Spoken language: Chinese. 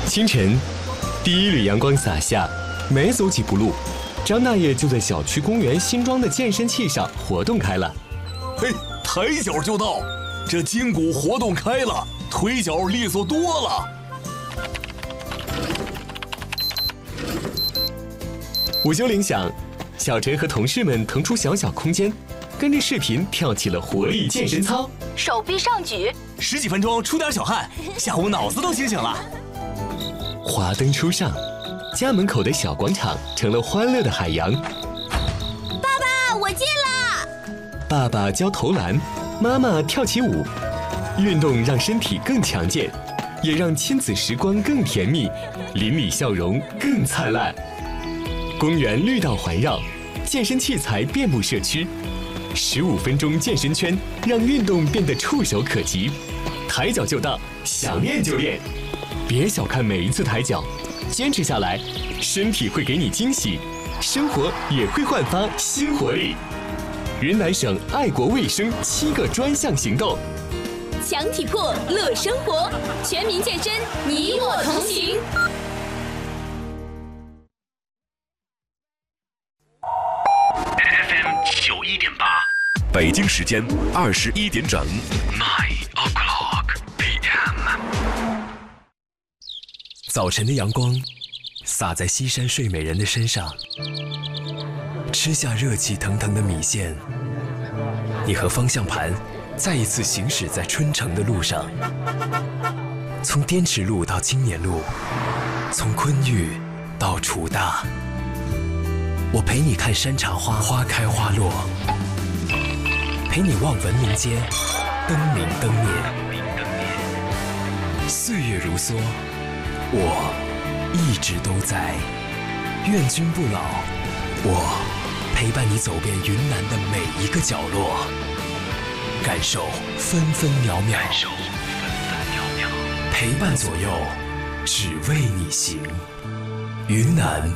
清晨，第一缕阳光洒下，没走几步路，张大爷就在小区公园新装的健身器上活动开了。 嘿，抬脚就到，这筋骨活动开了，腿脚利索多了。 午休铃响，小陈和同事们腾出小小空间，跟着视频跳起了活力健身操， 手臂上举 ，10几分钟出点小汗，下午脑子都清醒了。 华灯初上，家门口的小广场成了欢乐的海洋。 爸爸，我进了。 爸爸教投篮，妈妈跳起舞，运动让身体更强健，也让亲子时光更甜蜜，邻里笑容更灿烂。公园绿道环绕，健身器材遍布社区，15分钟健身圈让运动变得触手可及，抬脚就到，想练就练。别小看每一次抬脚，坚持下来，身体会给你惊喜，生活也会焕发新活力。云南省爱国卫生7个专项行动， 强体魄乐生活，全民健身，你我同行。 FM91.8，北京时间21点整，9 o'clock PM。 早晨的阳光洒在西山睡美人的身上，吃下热气腾腾的米线，你和方向盘再一次行驶在春城的路上，从滇池路到青年路，从昆玉到楚大，我陪你看山茶花花开花落，陪你望文明街灯明灯灭。岁月如梭，我一直都在，愿君不老。我陪伴你走遍云南的每一个角落，感受分分秒秒，陪伴左右，只为你行。云南